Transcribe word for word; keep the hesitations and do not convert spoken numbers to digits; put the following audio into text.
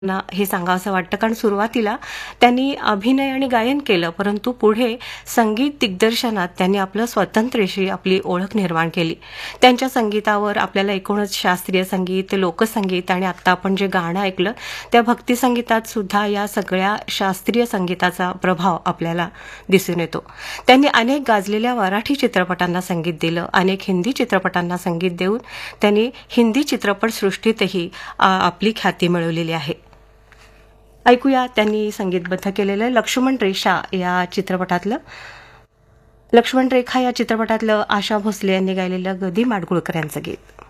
ना हे सांगावंसं वाटतं, कारण सुरुवातीला त्यांनी अभिनय आणि गायन केलं, परंतु पुढे संगीत दिग्दर्शनात त्यांनी आपलं स्वतंत्रशी आपली ओळख निर्माण केली. त्यांच्या संगीतावर आपल्याला एकूणच शास्त्रीय संगीत, लोकसंगीत आणि आत्ता आपण जे गाणं ऐकलं त्या भक्तिसंगीतात सुद्धा या सगळ्या शास्त्रीय संगीताचा प्रभाव आपल्याला दिसून येतो. त्यांनी अनेक गाजलेल्या मराठी चित्रपटांना संगीत दिलं, अनेक हिंदी चित्रपटांना संगीत देऊन त्यांनी हिंदी चित्रपटसृष्टीतही आपली ख्याती मिळवलेली आहे. ऐकूया त्यांनी संगीतबद्ध केलेलं लक्ष्मण रेखा या चित्रपटातलं लक्ष्मण रेखा या चित्रपटातलं आशा भोसले यांनी गायलेलं ग दी माडगुळकर यांचं गीत.